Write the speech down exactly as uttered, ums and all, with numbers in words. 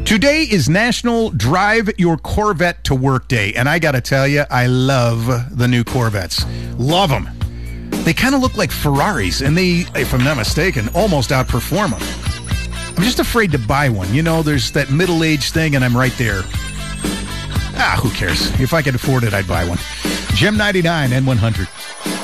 Today is National Drive Your Corvette to Work Day, and I got to tell you, I love the new Corvettes. Love them. They kind of look like Ferraris, and they, if I'm not mistaken, almost outperform them. I'm just afraid to buy one. You know, there's that middle-aged thing, and I'm right there. Ah, who cares? If I could afford it, I'd buy one. Gem ninety-nine, N one hundred.